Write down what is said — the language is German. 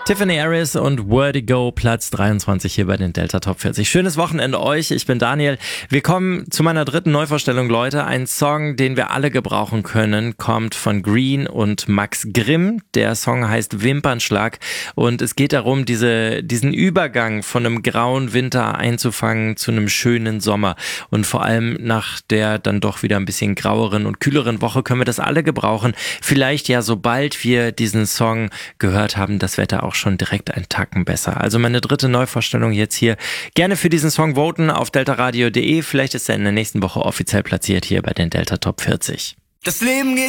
Tiffany Harris und Vertigo, Platz 23 hier bei den Delta Top 40. Schönes Wochenende euch, ich bin Daniel. Wir kommen zu meiner dritten Neuvorstellung, Leute. Ein Song, den wir alle gebrauchen können, kommt von Green und Max Grimm. Der Song heißt Wimpernschlag und es geht darum, diesen Übergang von einem grauen Winter einzufangen zu einem schönen Sommer. Und vor allem nach der dann doch wieder ein bisschen graueren und kühleren Woche können wir das alle gebrauchen. Vielleicht ja, sobald wir diesen Song gehört haben, das Wetter auch schon direkt einen Tacken besser. Also meine dritte Neuvorstellung jetzt hier. Gerne für diesen Song voten auf deltaradio.de. Vielleicht ist er in der nächsten Woche offiziell platziert hier bei den Delta Top 40. Das Leben geht